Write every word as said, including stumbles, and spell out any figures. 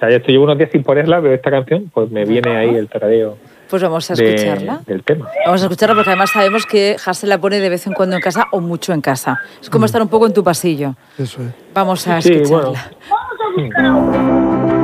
sea, ya estoy llevo unos días sin ponerla, pero esta canción, pues me viene ahí el tarareo. Pues vamos a escucharla. De, del tema. Vamos a escucharla porque además sabemos que Hasél la pone de vez en cuando en casa o mucho en casa. Es como mm. estar un poco en tu pasillo. Eso es. Vamos a sí, escucharla. Bueno.